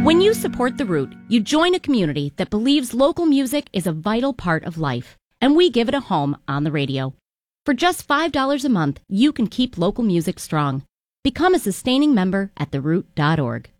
When you support The Root, you join a community that believes local music is a vital part of life, and we give it a home on the radio. For just $5 a month, you can keep local music strong. Become a sustaining member at theroot.org.